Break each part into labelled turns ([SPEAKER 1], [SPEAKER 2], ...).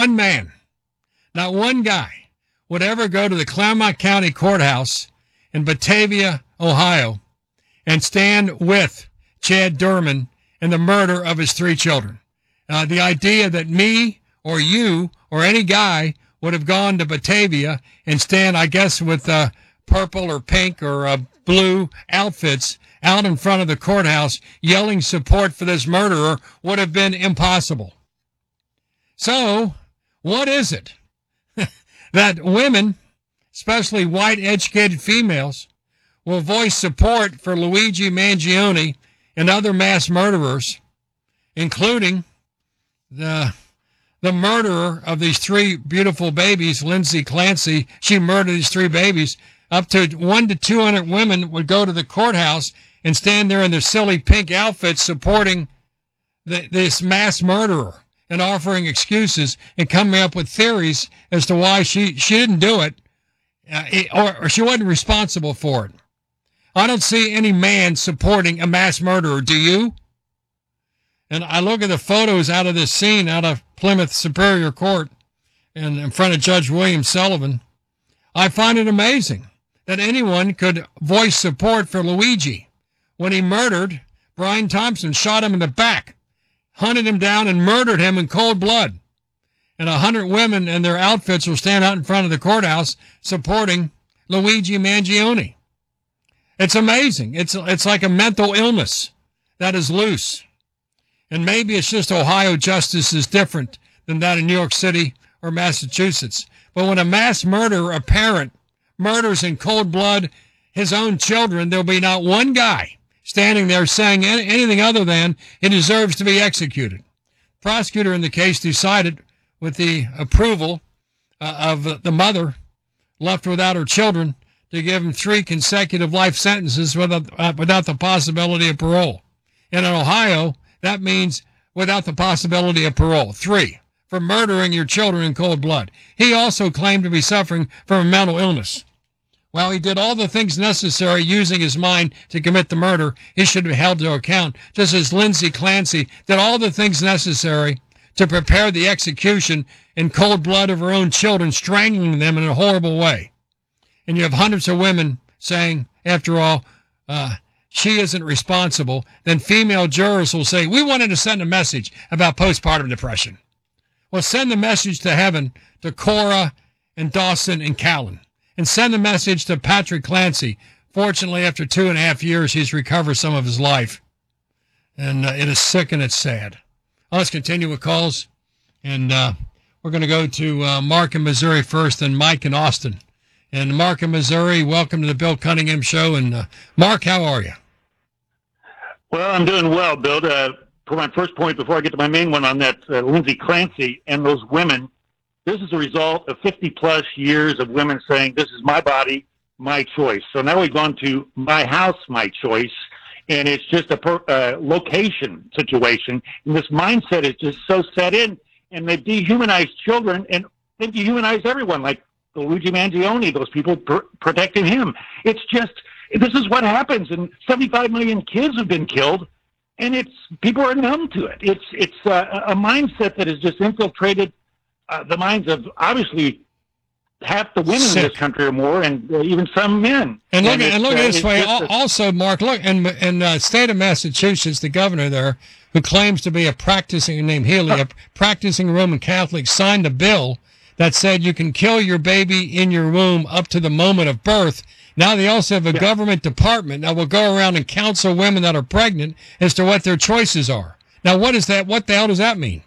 [SPEAKER 1] one man, not one guy, would ever go to the Claremont County Courthouse in Batavia, Ohio, and stand with Chad Durman in the murder of his 3 children. The idea that me or you or any guy would have gone to Batavia and stand, I guess, with purple or pink or blue outfits out in front of the courthouse yelling support for this murderer would have been impossible. So, what is it that women, especially white educated females, will voice support for Luigi Mangione and other mass murderers, including the murderer of these 3 beautiful babies, Lindsay Clancy? She murdered these 3 babies. Up to 100 to 200 women would go to the courthouse and stand there in their silly pink outfits supporting this mass murderer and offering excuses and coming up with theories as to why she didn't do it, or she wasn't responsible for it. I don't see any man supporting a mass murderer. Do you? And I look at the photos out of this scene out of Plymouth Superior Court and in front of Judge William Sullivan. I find it amazing that anyone could voice support for Luigi when he murdered Brian Thompson, shot him in the back, hunted him down and murdered him in cold blood. And 100 women in their outfits will stand out in front of the courthouse supporting Luigi Mangione. It's amazing. It's like a mental illness that is loose. And maybe it's just Ohio justice is different than that in New York City or Massachusetts. But when a mass murderer, a parent, murders in cold blood his own children, there'll be not one guy standing there saying anything other than he deserves to be executed. The prosecutor in the case decided, with the approval of the mother left without her children, to give him 3 consecutive life sentences without the possibility of parole. And in Ohio, that means without the possibility of parole. 3, for murdering your children in cold blood. He also claimed to be suffering from a mental illness. While he did all the things necessary using his mind to commit the murder, he should be held to account, just as Lindsay Clancy did all the things necessary to prepare the execution in cold blood of her own children, strangling them in a horrible way. And you have hundreds of women saying, after all, she isn't responsible. Then female jurors will say, we wanted to send a message about postpartum depression. Well, send the message to heaven to Cora and Dawson and Callan. And send the message to Patrick Clancy. Fortunately, after 2.5 years, he's recovered some of his life. And it is sick and it's sad. Well, let's continue with calls. And we're going to go to Mark in Missouri first, and Mike in Austin. And Mark in Missouri, welcome to the Bill Cunningham Show. And Mark, how are you?
[SPEAKER 2] Well, I'm doing well, Bill. For my first point, before I get to my main one on that, Lindsay Clancy and those women, this is a result of 50-plus years of women saying, this is my body, my choice. So now we've gone to my house, my choice, and it's just a location situation. And this mindset is just so set in, and they've dehumanized children, and they've dehumanized everyone, like Luigi Mangione, those people protecting him. It's just, this is what happens, and 75 million kids have been killed, and people are numb to it. It's a mindset that has just infiltrated the minds of, obviously, half the women in this country or more, and even some men.
[SPEAKER 1] And look at this way. Also, Mark, look, in the state of Massachusetts, the governor there, who claims to be named Healy, a practicing Roman Catholic, signed a bill that said you can kill your baby in your womb up to the moment of birth. Now they also have a government department that will go around and counsel women that are pregnant as to what their choices are. Now, what is that? What the hell does that mean?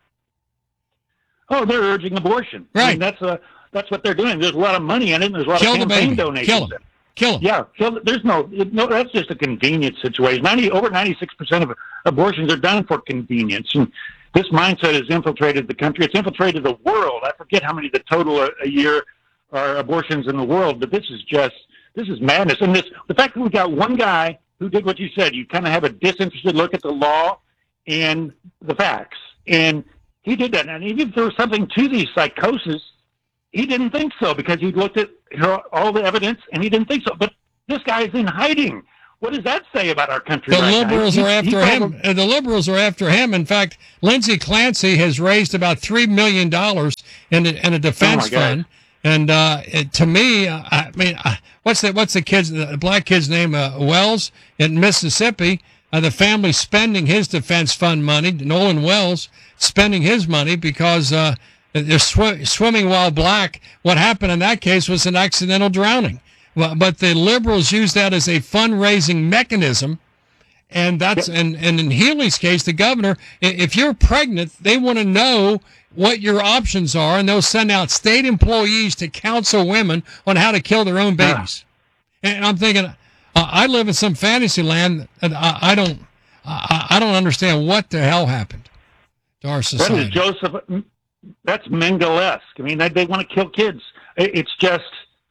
[SPEAKER 2] Oh, they're urging abortion.
[SPEAKER 1] Right.
[SPEAKER 2] I mean, that's what they're doing. There's a lot of money in it, and there's a lot of campaign donations.
[SPEAKER 1] Kill him.
[SPEAKER 2] Yeah, there's no. That's just a convenience situation. Over 96% of abortions are done for convenience, and this mindset has infiltrated the country. It's infiltrated the world. I forget how many the total a year are abortions in the world, but this is madness. And the fact that we got one guy who did what you said, you kind of have a disinterested look at the law and the facts, and he did that. And even if there was something to these psychoses, he didn't think so, because he looked at all the evidence and he didn't think so. But this guy is in hiding. What does that say about our country?
[SPEAKER 1] The
[SPEAKER 2] right
[SPEAKER 1] liberals
[SPEAKER 2] now?
[SPEAKER 1] are after him. The liberals are after him. In fact, Lindsey Clancy has raised about $3 million in a defense fund. And to me, I mean, what's the black kid's name? Wells in Mississippi. The family spending his defense fund money. Nolan Wells spending his money because they're swimming while black. What happened in that case was an accidental drowning. But the liberals use that as a fundraising mechanism, and that's and in Healey's case, the governor, if you're pregnant, they want to know what your options are, and they'll send out state employees to counsel women on how to kill their own babies. And I'm thinking, I live in some fantasy land, and I don't understand what the hell happened to our society.
[SPEAKER 2] That is Joseph. That's Mengele-esque. I mean, they want to kill kids. It's just.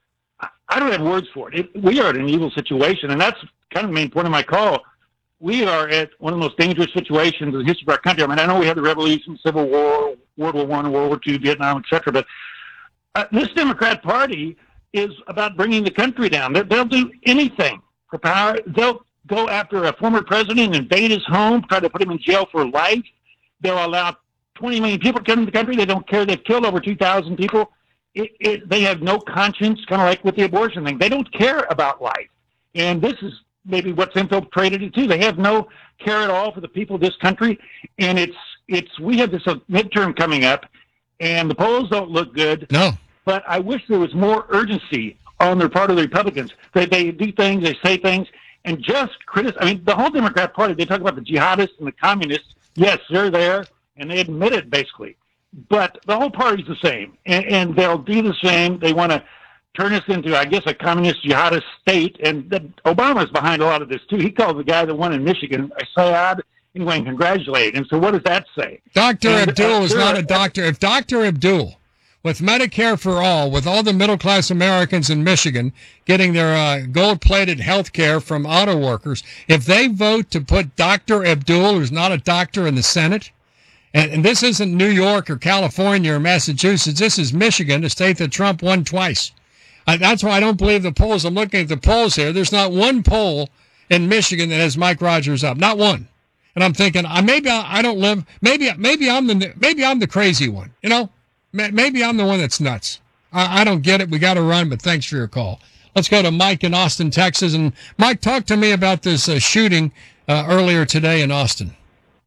[SPEAKER 2] I don't have words for it. We are in an evil situation, and that's kind of the main point of my call. We are at one of the most dangerous situations in the history of our country. I mean, I know we had the Revolution, Civil War, World War I, World War II, Vietnam, etc., but this Democrat Party is about bringing the country down. They'll do anything for power. They'll go after a former president, invade his home, try to put him in jail for life. They'll allow 20 million people to come into the country. They don't care. They've killed over 2,000 people. They have no conscience, kind of like with the abortion thing. They don't care about life. And this is maybe what's infiltrated it too. They have no care at all for the people of this country. And we have this midterm coming up, and the polls don't look good.
[SPEAKER 1] No.
[SPEAKER 2] But I wish there was more urgency on the part of the Republicans. They do things, they say things, and just criticize. I mean, the whole Democrat Party, they talk about the jihadists and the communists. Yes, they're there, and they admit it basically. But the whole party's the same, and they'll do the same. They want to turn us into, I guess, a communist jihadist state, and Obama's behind a lot of this, too. He called the guy that won in Michigan a Sayad, anyway, and congratulate. And so what does that say?
[SPEAKER 1] Dr. Abdul is not a doctor. If Dr. Abdul, with Medicare for all, with all the middle-class Americans in Michigan getting their gold-plated health care from auto workers, if they vote to put Dr. Abdul, who's not a doctor, in the Senate, and this isn't New York or California or Massachusetts. This is Michigan, a state that Trump won twice. That's why I don't believe the polls. I'm looking at the polls here. There's not one poll in Michigan that has Mike Rogers up. Not one. And I'm thinking, maybe I don't live. Maybe I'm the crazy one. You know, maybe I'm the one that's nuts. I don't get it. We got to run. But thanks for your call. Let's go to Mike in Austin, Texas. And Mike, talk to me about this shooting earlier today in Austin.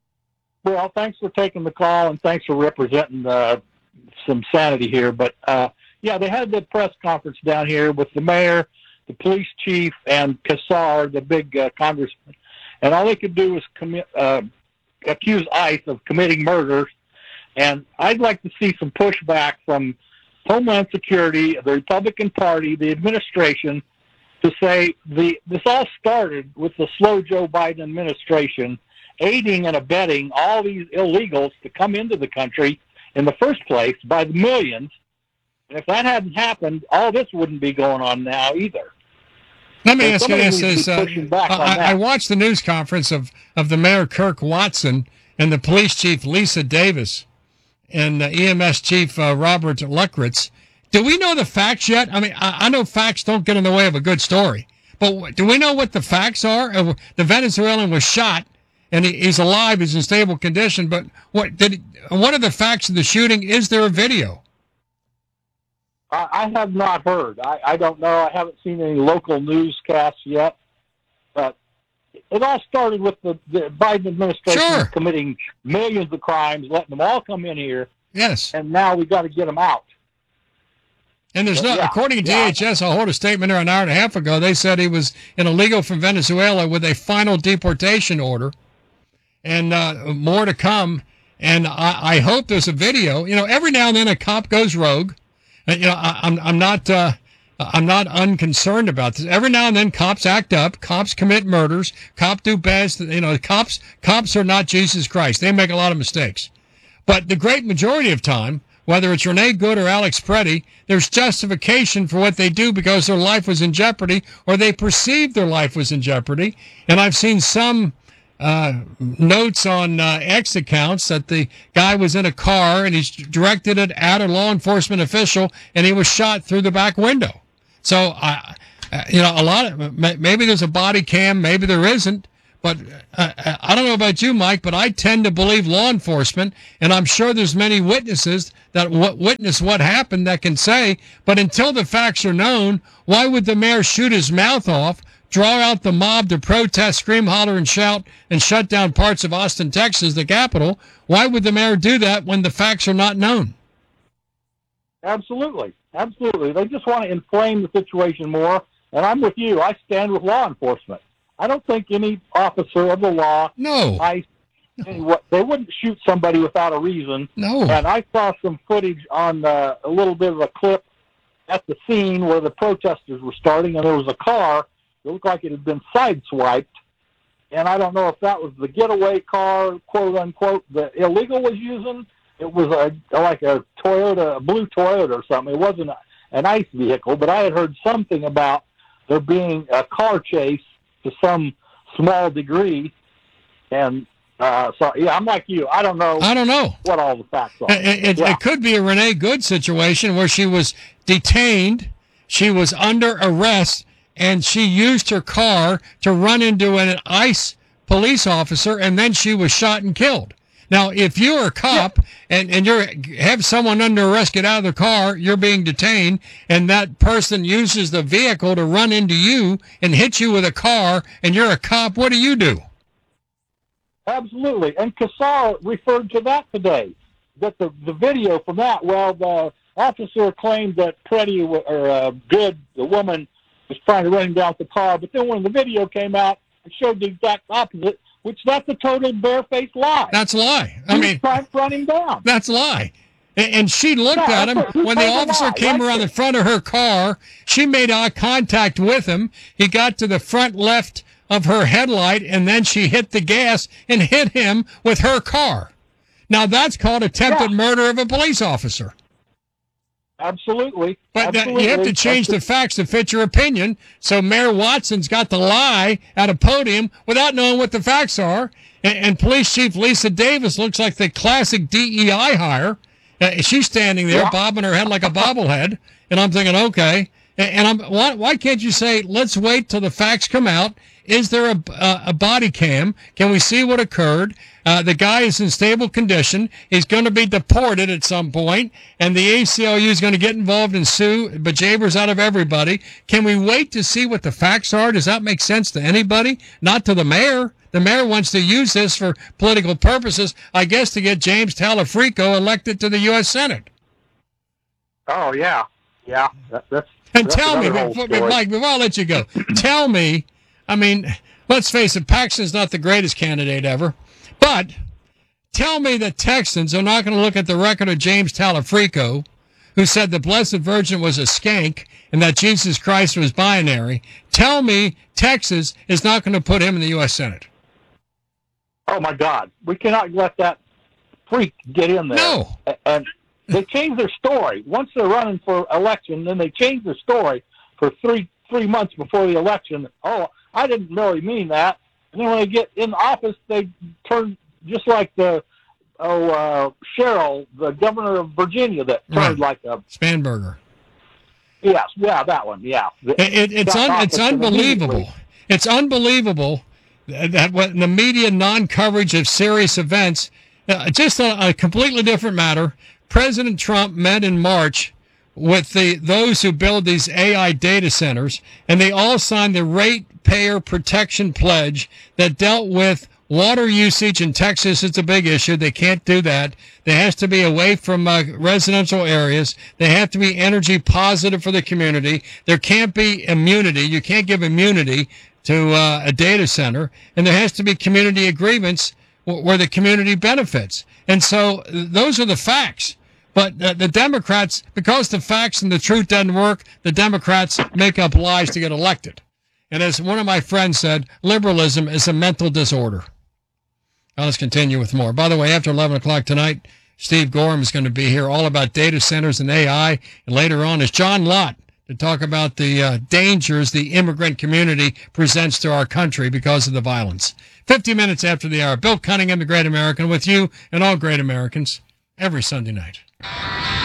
[SPEAKER 3] Well, thanks for taking the call, and thanks for representing some sanity here. But, yeah, they had the press conference down here with the mayor, the police chief, and Kassar, the big congressman. And all they could do was accuse ICE of committing murders. And I'd like to see some pushback from Homeland Security, the Republican Party, the administration, to say this all started with the slow Joe Biden administration aiding and abetting all these illegals to come into the country in the first place by the millions. And if that hadn't happened, all this wouldn't be going on now either.
[SPEAKER 1] Let me ask you this. I watched the news conference of the Mayor Kirk Watson and the police chief Lisa Davis and the EMS chief Robert Luckritz. Do we know the facts yet? I mean, I know facts don't get in the way of a good story, but do we know what the facts are? The Venezuelan was shot, and he's alive. He's in stable condition. But what are the facts of the shooting? Is there a video?
[SPEAKER 3] I have not heard. I don't know. I haven't seen any local newscasts yet. But it all started with the Biden administration committing millions of crimes, letting them all come in here.
[SPEAKER 1] Yes.
[SPEAKER 3] And now we got to get them out.
[SPEAKER 1] And there's according to DHS, I heard a statement there an hour and a half ago. They said he was an illegal from Venezuela with a final deportation order, and more to come. And I hope there's a video. You know, every now and then a cop goes rogue. You know, I'm not unconcerned about this. Every now and then cops act up. Cops commit murders. Cops do bad. You know, cops are not Jesus Christ. They make a lot of mistakes. But the great majority of time, whether it's Renee Good or Alex Preddy, there's justification for what they do because their life was in jeopardy or they perceived their life was in jeopardy. And I've seen some notes on X accounts that the guy was in a car and he's directed it at a law enforcement official and he was shot through the back window. So A lot of maybe there's a body cam, maybe there isn't. But I don't know about you, Mike, but I tend to believe law enforcement, and I'm sure there's many witnesses that witness what happened that can say, but until the facts are known, why would the mayor shoot his mouth off, draw out the mob to protest, scream, holler, and shout, and shut down parts of Austin, Texas, the capital? Why would the mayor do that when the facts are not known?
[SPEAKER 3] Absolutely. Absolutely. They just want to inflame the situation more, and I'm with you. I stand with law enforcement. I don't think any officer of the law, they wouldn't shoot somebody without a reason.
[SPEAKER 1] No.
[SPEAKER 3] And I saw some footage on a little bit of a clip at the scene where the protesters were starting, and there was a car that looked like it had been sideswiped. And I don't know if that was the getaway car, quote unquote, the illegal was using. It was like a Toyota, a blue Toyota or something. It wasn't an ICE vehicle, but I had heard something about there being a car chase to some small degree, and so yeah, I'm like you. I don't know what all the facts are.
[SPEAKER 1] It could be a Renee Good situation where she was detained, she was under arrest, and she used her car to run into an ICE police officer, and then she was shot and killed. Now, if you're a cop and you have someone under arrest get out of the car, you're being detained, and that person uses the vehicle to run into you and hit you with a car, and you're a cop, what do?
[SPEAKER 3] Absolutely. And Kassar referred to that today, that the video from that, well, the officer claimed that Good, the woman, was trying to run him down with the car, but then when the video came out, it showed the exact opposite, which that's a total barefaced lie.
[SPEAKER 1] That's a lie.
[SPEAKER 3] I mean, trying to run him down.
[SPEAKER 1] That's a lie. And she looked at him. When the officer came around the front of her car, she made eye contact with him. He got to the front left of her headlight, and then she hit the gas and hit him with her car. Now, that's called attempted murder of a police officer.
[SPEAKER 3] Absolutely.
[SPEAKER 1] But you have to change the facts to fit your opinion. So Mayor Watson's got to lie at a podium without knowing what the facts are. And Police Chief Lisa Davis looks like the classic DEI hire. She's standing there bobbing her head like a bobblehead. And I'm thinking, okay. And why can't you say, let's wait till the facts come out? Is there a body cam? Can we see what occurred? The guy is in stable condition. He's going to be deported at some point, and the ACLU is going to get involved and sue bejabers out of everybody. Can we wait to see what the facts are? Does that make sense to anybody? Not to the mayor. The mayor wants to use this for political purposes, I guess, to get James Talafrico elected to the U.S. Senate.
[SPEAKER 3] Oh, yeah. Yeah.
[SPEAKER 1] And tell me, Mike, before I let you go, tell me, I mean, let's face it, Paxton's not the greatest candidate ever, but tell me that Texans are not going to look at the record of James Talafrico, who said the Blessed Virgin was a skank and that Jesus Christ was binary. Tell me Texas is not going to put him in the U.S. Senate.
[SPEAKER 3] Oh, my God. We cannot let that freak get in there.
[SPEAKER 1] No.
[SPEAKER 3] And they change their story. Once they're running for election, then they change their story for three months before the election. Oh, I didn't really mean that. And then when they get in office, they turn just like Cheryl, the governor of Virginia, that turned like a
[SPEAKER 1] Spanberger.
[SPEAKER 3] Yes, yeah, that one, yeah.
[SPEAKER 1] It's unbelievable. It's unbelievable that when the media non-coverage of serious events, just a completely different matter. President Trump met in March with those who build these AI data centers, and they all signed the Ratepayer Protection Pledge that dealt with water usage in Texas. It's a big issue. They can't do that. There has to be away from residential areas. They have to be energy positive for the community. There can't be immunity. You can't give immunity to a data center, and there has to be community agreements where the community benefits. And so those are the facts. But the Democrats, because the facts and the truth doesn't work, the Democrats make up lies to get elected. And as one of my friends said, liberalism is a mental disorder. Now let's continue with more. By the way, after 11 o'clock tonight, Steve Gorham is going to be here all about data centers and AI. And later on is John Lott to talk about the dangers the immigrant community presents to our country because of the violence. 50 minutes after the hour. Bill Cunningham, the Great American, with you and all great Americans every Sunday night.